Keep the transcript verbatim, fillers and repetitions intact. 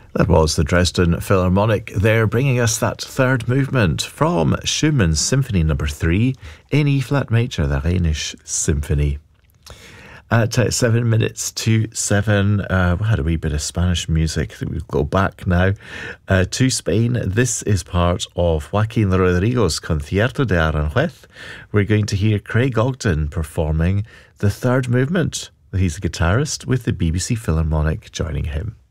That was the Dresden Philharmonic there, bringing us that third movement from Schumann's Symphony Number Three in E flat major, the Rhenish Symphony. At uh, seven minutes to seven, uh, we had a wee bit of Spanish music. I think we'll go back now uh, to Spain. This is part of Joaquin Rodrigo's Concierto de Aranjuez. We're going to hear Craig Ogden performing the third movement. He's a guitarist with the B B C Philharmonic joining him.